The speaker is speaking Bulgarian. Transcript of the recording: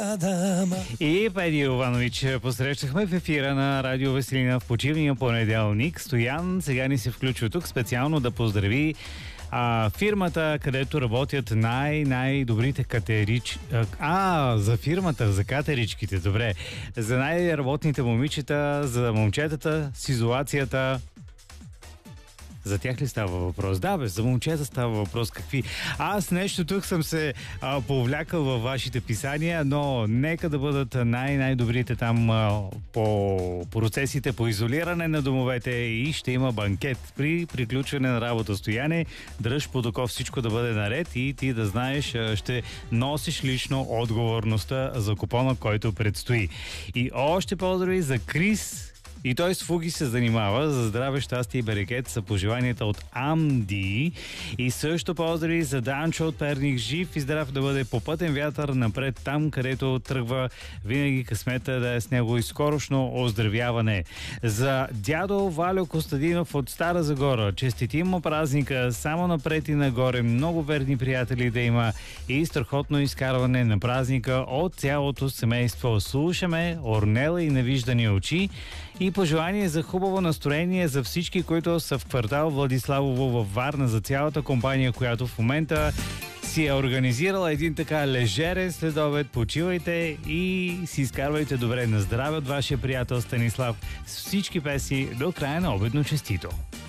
И Педи Йованович посрещахме в ефира на Радио Веселина в почивния понеделник. Стоян сега ни се включва тук специално да поздрави фирмата, където работят най-добрите за фирмата, за катеричките, добре. За най-работните момичета, за момчетата с изолацията. За тях ли става въпрос? Да, бе, за момчета става въпрос. Какви? Аз нещо тук съм се повлякал във вашите писания, но нека да бъдат най-добрите там по процесите по изолиране на домовете и ще има банкет. При приключване на работа, Стояне, дръж под око всичко да бъде наред и ти да знаеш, ще носиш лично отговорността за купона, който предстои. И още поздрави за Крис. И той с фуги се занимава. За здраве, щастие и берекет са пожеланията от Амди. И също поздрави за Данчо от Перник. Жив и здрав да бъде по пътен вятър напред там, където тръгва. Винаги късмета да е с него и скорошно оздравяване. За дядо Валю Костадинов от Стара Загора. Честитим му празника, само напред и нагоре. Много верни приятели да има и страхотно изкарване на празника от цялото семейство. Слушаме Орнела и Невиждани очи. И пожелание за хубаво настроение за всички, които са в квартал Владиславово във Варна, за цялата компания, която в момента си е организирала един така лежерен следобед. Почивайте и си изкарвайте добре на здраве от вашия приятел Станислав с всички песни до края на обедно честито.